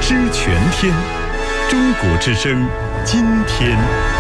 知全天，中国之声，今天。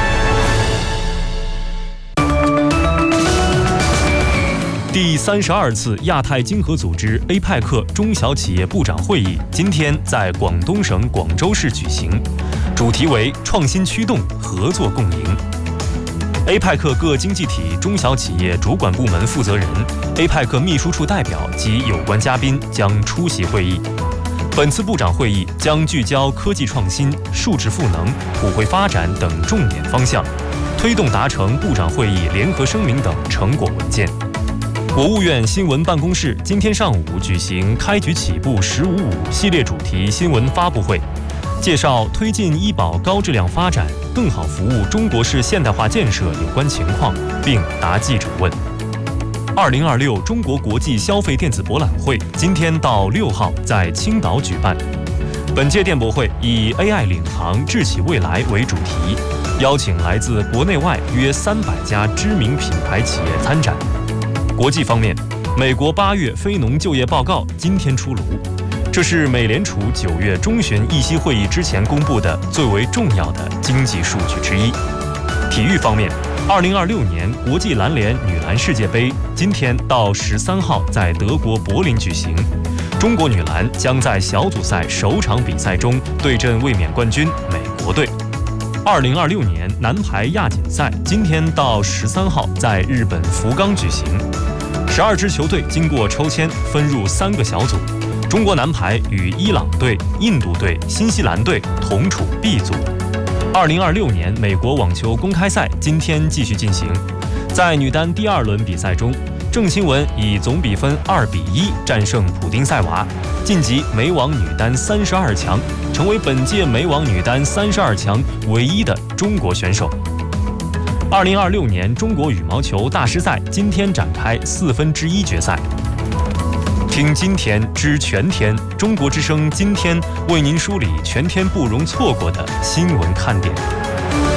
第32次亚太经合组织 APEC 中小企业部长会议今天在广东省广州市举行，主题为创新驱动，合作共赢。APEC 各经济体中小企业主管部门负责人、APEC 秘书处代表及有关嘉宾将出席会议。本次部长会议将聚焦科技创新、数字赋能、普惠发展等重点方向，推动达成部长会议联合声明等成果文件。国务院新闻办公室今天上午举行开局起步“15+5”系列主题新闻发布会，介绍推进医保高质量发展、更好服务中国式现代化建设有关情况，并答记者问。2026中国国际消费电子博览会今天到6号在青岛举办。本届电博会以 AI 领航智企未来为主题，邀请来自国内外约300家知名品牌企业参展。国际方面，美国8月非农就业报告今天出炉，这是美联储9月中旬议息会议之前公布的最为重要的经济数据之一。体育方面，2026年国际篮联女篮世界杯今天到13号在德国柏林举行，中国女篮将在小组赛首场比赛中对阵卫冕冠军美国队。2026年男排亚锦赛今天到13号在日本福冈举行，12支球队经过抽签分入3个小组，中国男排与伊朗队、印度队、新西兰队同处 B 组。2026年美国网球公开赛今天继续进行，在女单第2轮比赛中，郑钦文以总比分2-1战胜普丁塞娃，晋级美网女单32强，成为本届美网女单32强唯一的中国选手。2026年中国羽毛球大师赛今天展开1/4决赛。听今天知全天，中国之声今天为您梳理全天不容错过的新闻看点。